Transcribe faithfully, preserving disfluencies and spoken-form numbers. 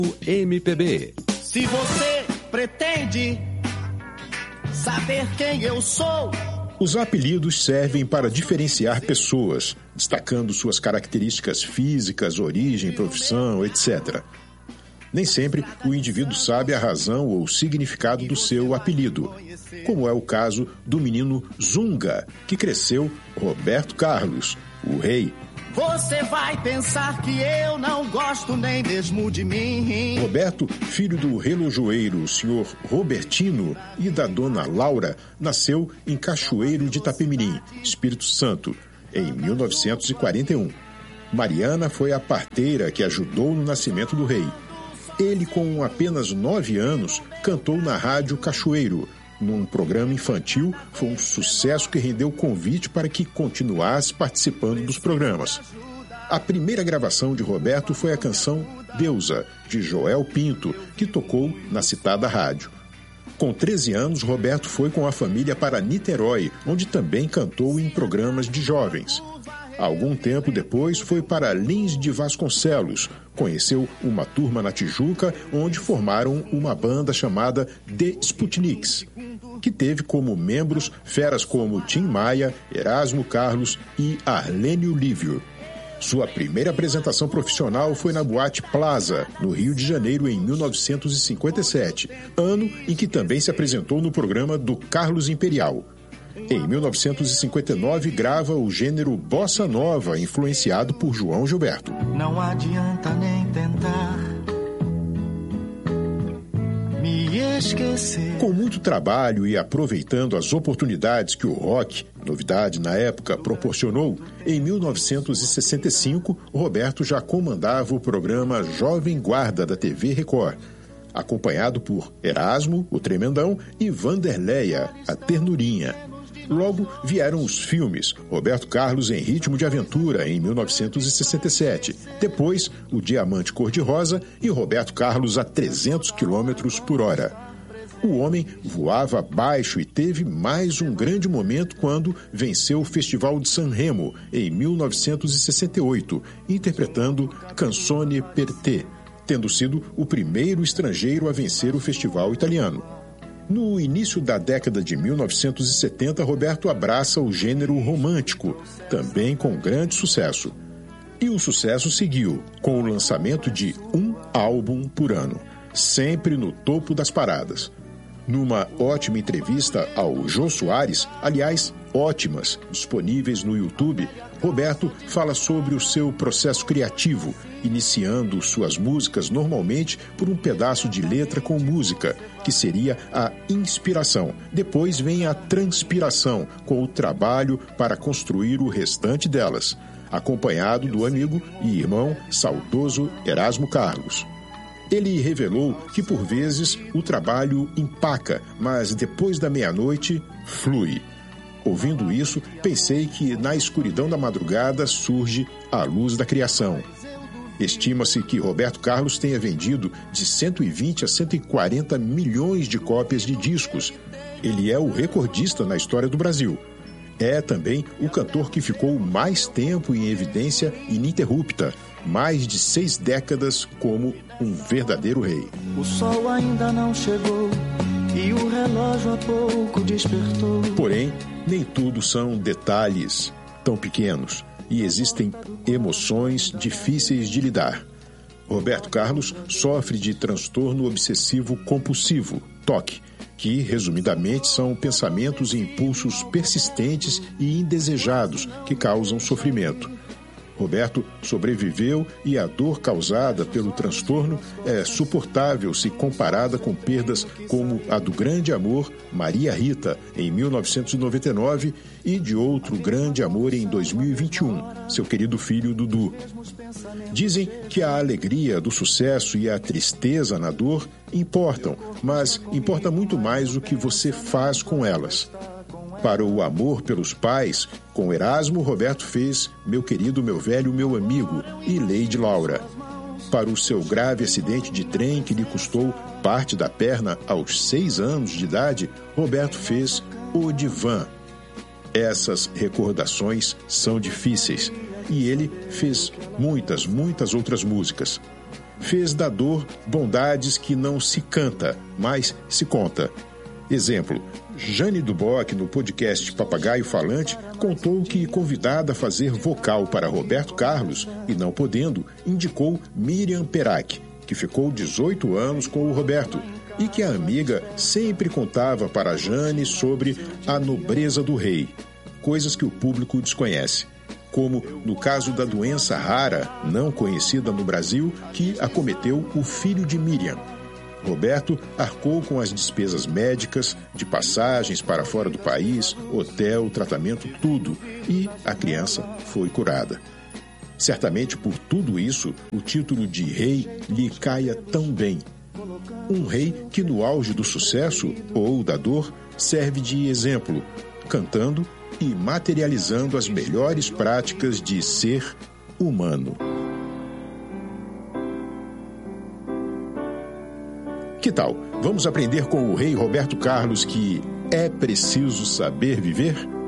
M P B. Se você pretende saber quem eu sou... Os apelidos servem para diferenciar pessoas, destacando suas características físicas, origem, profissão, etcétera. Nem sempre o indivíduo sabe a razão ou o significado do seu apelido, como é o caso do menino Zunga, que cresceu Roberto Carlos, o rei. Você vai pensar que eu não gosto nem mesmo de mim. Roberto, filho do relojoeiro senhor Robertino e da dona Laura, nasceu em Cachoeiro de Itapemirim, Espírito Santo, em mil novecentos e quarenta e um. Mariana foi a parteira que ajudou no nascimento do rei. Ele, com apenas nove anos, cantou na Rádio Cachoeiro. Num programa infantil, foi um sucesso que rendeu convite para que continuasse participando dos programas. A primeira gravação de Roberto foi a canção Deusa, de Joel Pinto, que tocou na citada rádio. Com treze anos, Roberto foi com a família para Niterói, onde também cantou em programas de jovens. Algum tempo depois, foi para Lins de Vasconcelos. Conheceu uma turma na Tijuca, onde formaram uma banda chamada The Sputniks, que teve como membros feras como Tim Maia, Erasmo Carlos e Arlênio Lívio. Sua primeira apresentação profissional foi na Boate Plaza, no Rio de Janeiro, em mil novecentos e cinquenta e sete, ano em que também se apresentou no programa do Carlos Imperial. Em mil novecentos e cinquenta e nove, grava o gênero Bossa Nova, influenciado por João Gilberto. Não adianta nem tentar me esquecer. Com muito trabalho e aproveitando as oportunidades que o rock, novidade na época, proporcionou, em mil novecentos e sessenta e cinco, Roberto já comandava o programa Jovem Guarda da T V Record, acompanhado por Erasmo, o Tremendão, e Vanderleia, a Ternurinha. Logo vieram os filmes, Roberto Carlos em Ritmo de Aventura, em mil novecentos e sessenta e sete. Depois, O Diamante Cor-de-Rosa e Roberto Carlos a trezentos quilômetros por hora. O homem voava baixo e teve mais um grande momento quando venceu o Festival de Sanremo, em mil novecentos e sessenta e oito, interpretando Canzone per te, tendo sido o primeiro estrangeiro a vencer o festival italiano. No início da década de mil novecentos e setenta, Roberto abraça o gênero romântico, também com grande sucesso. E o sucesso seguiu, com o lançamento de um álbum por ano, sempre no topo das paradas. Numa ótima entrevista ao Jô Soares, aliás, ótimas, disponíveis no YouTube, Roberto fala sobre o seu processo criativo, iniciando suas músicas normalmente por um pedaço de letra com música, que seria a inspiração. Depois vem a transpiração, com o trabalho para construir o restante delas, acompanhado do amigo e irmão saudoso Erasmo Carlos. Ele revelou que, por vezes, o trabalho empaca, mas depois da meia-noite, flui. Ouvindo isso, pensei que na escuridão da madrugada surge a luz da criação. Estima-se que Roberto Carlos tenha vendido de cento e vinte a cento e quarenta milhões de cópias de discos. Ele é o recordista na história do Brasil. É também o cantor que ficou mais tempo em evidência ininterrupta, mais de seis décadas como um verdadeiro rei. O sol ainda não chegou e o relógio há pouco despertou. Porém, nem tudo são detalhes tão pequenos e existem emoções difíceis de lidar. Roberto Carlos sofre de transtorno obsessivo compulsivo, T O C, que, resumidamente, são pensamentos e impulsos persistentes e indesejados que causam sofrimento. Roberto sobreviveu e a dor causada pelo transtorno é suportável se comparada com perdas como a do grande amor Maria Rita, em mil novecentos e noventa e nove, e de outro grande amor em dois mil e vinte e um, seu querido filho Dudu. Dizem que a alegria do sucesso e a tristeza na dor importam, mas importa muito mais o que você faz com elas. Para o amor pelos pais, com Erasmo, Roberto fez Meu Querido, Meu Velho, Meu Amigo e Lady Laura. Para o seu grave acidente de trem que lhe custou parte da perna aos seis anos de idade, Roberto fez O Divã. Essas recordações são difíceis e ele fez muitas, muitas outras músicas. fez da dor bondades que não se canta, mas se conta. Exemplo, Jane Duboc, no podcast Papagaio Falante, contou que, convidada a fazer vocal para Roberto Carlos e não podendo, indicou Miriam Perac, que ficou dezoito anos com o Roberto, e que a amiga sempre contava para Jane sobre a nobreza do rei, coisas que o público desconhece, como no caso da doença rara, não conhecida no Brasil, que acometeu o filho de Miriam. Roberto arcou com as despesas médicas, de passagens para fora do país, hotel, tratamento, tudo, e a criança foi curada. Certamente por tudo isso, o título de rei lhe caia tão bem. Um rei que no auge do sucesso ou da dor serve de exemplo, cantando e materializando as melhores práticas de ser humano. Que tal? Vamos aprender com o rei Roberto Carlos que é preciso saber viver?